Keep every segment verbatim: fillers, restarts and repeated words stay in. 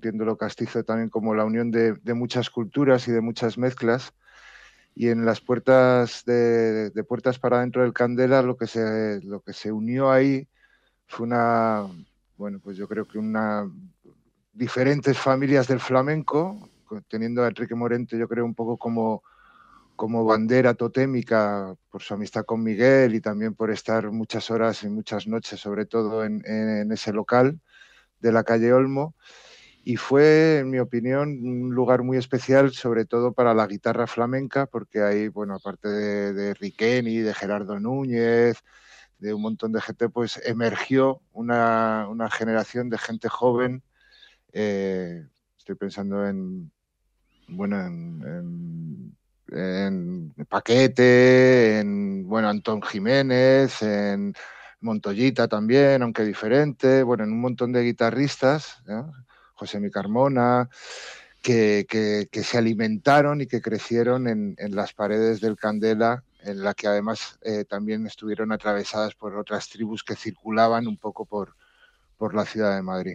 entiendo lo castizo también como la unión de, de muchas culturas y de muchas mezclas. Y en las puertas de, de puertas para dentro del Candela lo que se lo que se unió ahí fue una, bueno, pues yo creo que una diferentes familias del flamenco, teniendo a Enrique Morente, yo creo, un poco como, como bandera totémica por su amistad con Miguel y también por estar muchas horas y muchas noches, sobre todo en, en ese local de la calle Olmo. Y fue, en mi opinión, un lugar muy especial, sobre todo para la guitarra flamenca, porque ahí, bueno, aparte de, de Riqueni, de Gerardo Núñez, de un montón de gente, pues emergió una, una generación de gente joven. Eh, estoy pensando en, bueno, en, en, en Paquete, en, bueno, Antón Jiménez, en Montoyita también, aunque diferente, bueno, en un montón de guitarristas, ¿no? José Mi Carmona, que, que, que, se alimentaron y que crecieron en, en las paredes del Candela, en la que además eh, también estuvieron atravesadas por otras tribus que circulaban un poco por, por la ciudad de Madrid.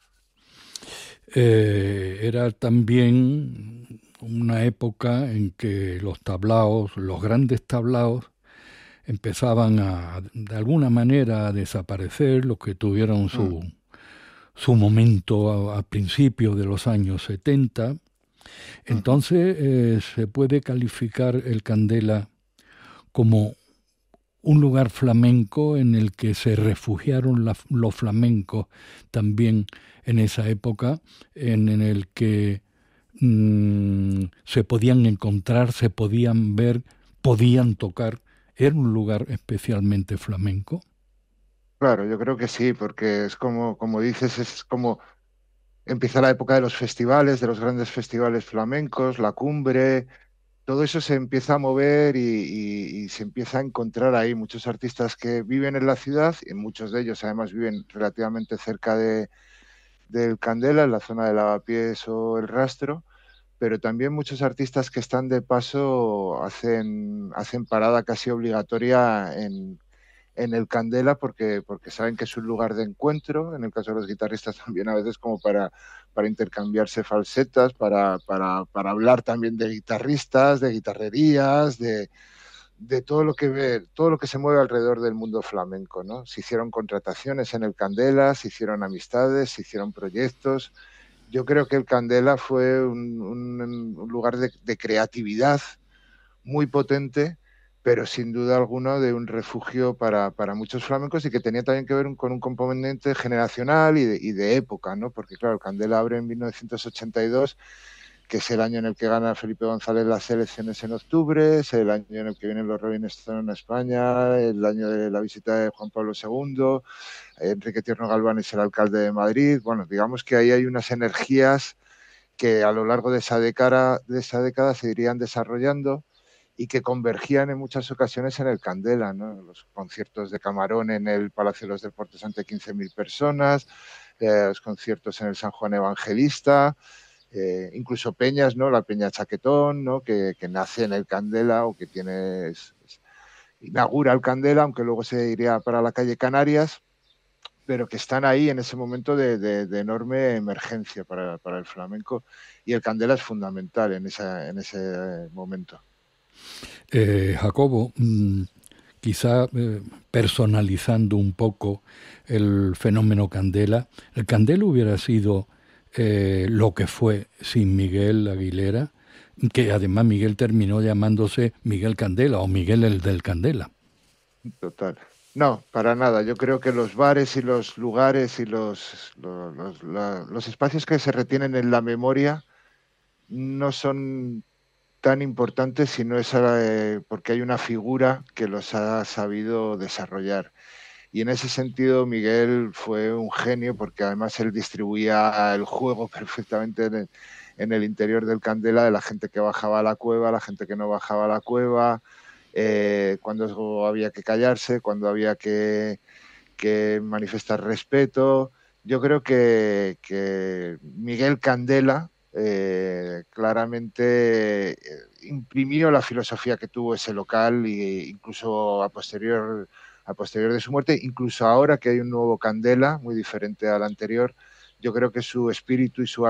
Eh, era también una época en que los tablaos, los grandes tablaos, empezaban a, de alguna manera, a desaparecer, los que tuvieron Mm. su, su momento a, a principios de los años setenta. Uh-huh. Entonces eh, se puede calificar el Candela como un lugar flamenco en el que se refugiaron la, los flamencos también en esa época, en, en el que mmm, se podían encontrar, se podían ver, podían tocar. Era un lugar especialmente flamenco. Claro, yo creo que sí, porque es como, como dices, es como empieza la época de los festivales, de los grandes festivales flamencos, la cumbre, todo eso se empieza a mover y, y, y se empieza a encontrar ahí muchos artistas que viven en la ciudad y muchos de ellos además viven relativamente cerca de, del Candela, en la zona de Lavapiés o El Rastro, pero también muchos artistas que están de paso hacen, hacen parada casi obligatoria en, en el Candela porque, porque saben que es un lugar de encuentro, en el caso de los guitarristas también a veces como para, para intercambiarse falsetas, para, para, para hablar también de guitarristas, de guitarrerías, de, de todo lo que ve, todo lo que se mueve alrededor del mundo flamenco, ¿no? Se hicieron contrataciones en el Candela, se hicieron amistades, se hicieron proyectos. Yo creo que el Candela fue un, un, un lugar de, de creatividad muy potente, pero sin duda alguna de un refugio para, para muchos flamencos y que tenía también que ver un, con un componente generacional y de, y de época, ¿no? Porque claro, el Candela abre en mil novecientos ochenta y dos, que es el año en el que gana Felipe González las elecciones en octubre, es el año en el que vienen los Rolling Stones a España, el año de la visita de Juan Pablo segundo, Enrique Tierno Galván es el alcalde de Madrid. Bueno, digamos que ahí hay unas energías que a lo largo de esa década, de esa década se irían desarrollando y que convergían en muchas ocasiones en el Candela, ¿no? Los conciertos de Camarón en el Palacio de los Deportes ante quince mil personas, eh, los conciertos en el San Juan Evangelista, eh, incluso peñas, ¿no? La Peña Chaquetón, ¿no? Que, que nace en el Candela o que tiene, es, es, inaugura el Candela, aunque luego se iría para la calle Canarias, pero que están ahí en ese momento de, de, de enorme emergencia para, para, el flamenco, y el Candela es fundamental en, esa, en ese momento. Eh, Jacobo, mmm, quizá eh, personalizando un poco el fenómeno Candela, el Candela hubiera sido eh, lo que fue sin Miguel Aguilera, que además Miguel terminó llamándose Miguel Candela o Miguel el del Candela. Total. No, para nada. Yo creo que los bares y los lugares y los, los, los, la, los espacios que se retienen en la memoria no son tan importantes si no es eh, porque hay una figura que los ha sabido desarrollar. Y en ese sentido Miguel fue un genio porque además él distribuía el juego perfectamente en el, en el interior del Candela, de la gente que bajaba a la cueva, la gente que no bajaba a la cueva, eh, cuando había que callarse, cuando había que, que manifestar respeto. Yo creo que, que Miguel Candela eh, claramente eh, imprimió la filosofía que tuvo ese local e incluso a posterior a posterior de su muerte, incluso ahora que hay un nuevo Candela, muy diferente al anterior, yo creo que su espíritu y su